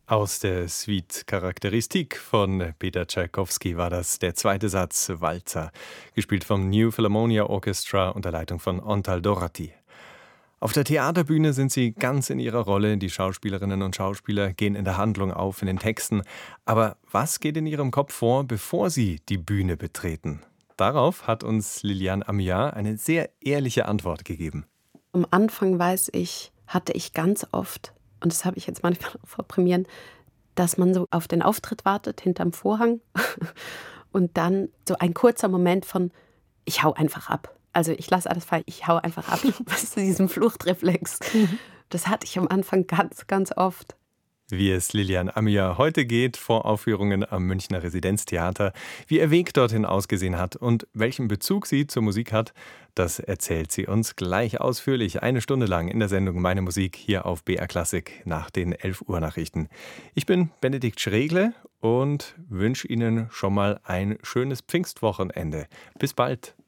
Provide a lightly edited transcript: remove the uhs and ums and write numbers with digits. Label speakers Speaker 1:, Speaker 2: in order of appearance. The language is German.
Speaker 1: Aus der Suite Charakteristik von Peter Tschaikowski war das der zweite Satz Walzer, gespielt vom New Philharmonia Orchestra unter Leitung von Ontal Dorati. Auf der Theaterbühne sind sie ganz in ihrer Rolle, die Schauspielerinnen und Schauspieler gehen in der Handlung auf, in den Texten. Aber was geht in ihrem Kopf vor, bevor sie die Bühne betreten? Darauf hat uns Liliane Amiat eine sehr ehrliche Antwort gegeben.
Speaker 2: Am Anfang hatte ich ganz oft, und das habe ich jetzt manchmal auch vor Premieren, dass man so auf den Auftritt wartet, hinterm Vorhang und dann so ein kurzer Moment von: „Ich hau einfach ab.“ Also, ich lasse alles fallen, ich hau einfach ab. Was diesem Fluchtreflex. Das hatte ich am Anfang ganz, ganz oft.
Speaker 1: Wie es Liliane Amiat heute geht, vor Aufführungen am Münchner Residenztheater, wie ihr Weg dorthin ausgesehen hat und welchen Bezug sie zur Musik hat, das erzählt sie uns gleich ausführlich, eine Stunde lang in der Sendung Meine Musik hier auf BR Klassik nach den 11 Uhr Nachrichten. Ich bin Benedikt Schregle und wünsche Ihnen schon mal ein schönes Pfingstwochenende. Bis bald.